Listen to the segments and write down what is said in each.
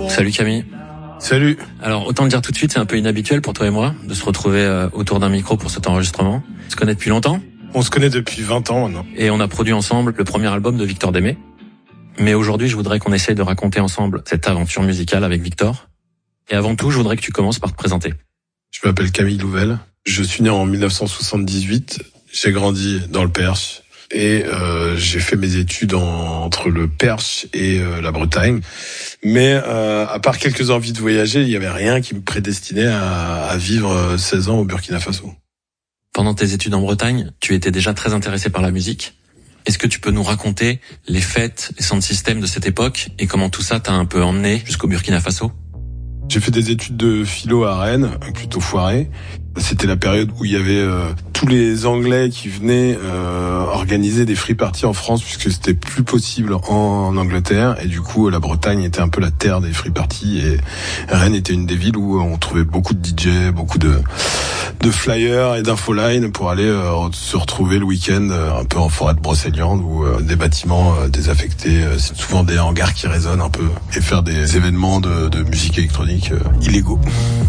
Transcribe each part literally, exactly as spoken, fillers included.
Salut Camille. Salut. Alors autant le dire tout de suite, c'est un peu inhabituel pour toi et moi de se retrouver euh, autour d'un micro pour cet enregistrement. On se connaît depuis longtemps. On se connaît depuis vingt ans maintenant. Et on a produit ensemble le premier album de Victor Démé. Mais aujourd'hui, je voudrais qu'on essaye de raconter ensemble cette aventure musicale avec Victor. Et avant tout, je voudrais que tu commences par te présenter. Je m'appelle Camille Louvel. Je suis né en dix-neuf cent soixante-dix-huit. J'ai grandi dans le Perche. Et euh, j'ai fait mes études en, entre le Perche et euh, la Bretagne. Mais euh, à part quelques envies de voyager, il n'y avait rien qui me prédestinait à, à vivre seize ans au Burkina Faso. Pendant tes études en Bretagne, tu étais déjà très intéressé par la musique. Est-ce que tu peux nous raconter les fêtes, les sound systems de cette époque et comment tout ça t'a un peu emmené jusqu'au Burkina Faso ? J'ai fait des études de philo à Rennes, plutôt foiré. C'était la période où il y avait euh, tous les Anglais qui venaient euh, organiser des free parties en France puisque c'était plus possible en, en Angleterre et du coup la Bretagne était un peu la terre des free parties et Rennes était une des villes où on trouvait beaucoup de D J, beaucoup de de flyers et d'infolines pour aller euh, se retrouver le week-end euh, un peu en forêt de Brocéliande ou euh, des bâtiments euh, désaffectés, euh, c'est souvent des hangars qui résonnent un peu et faire des événements de, de musique électronique euh, illégaux.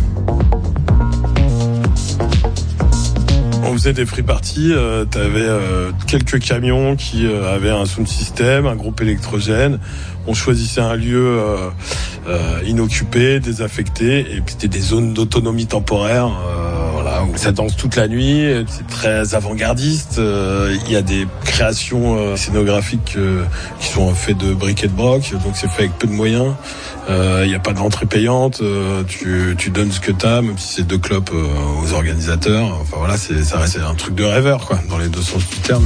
On faisait des free parties, euh, t'avais euh, quelques camions qui euh, avaient un sound system, un groupe électrogène. On choisissait un lieu euh, euh, inoccupé, désaffecté, et puis c'était des zones d'autonomie temporaire, euh, voilà, où ça danse toute la nuit. C'est très avant-gardiste. Il euh, y a des créations euh, scénographiques euh, qui sont faites de briques et de broc, donc c'est fait avec peu de moyens. Il euh, n'y a pas d'entrée payante. Euh, tu, tu donnes ce que t'as, même si c'est deux clopes euh, aux organisateurs. Enfin voilà, c'est ça reste un truc de rêveur, quoi, dans les deux sens du terme.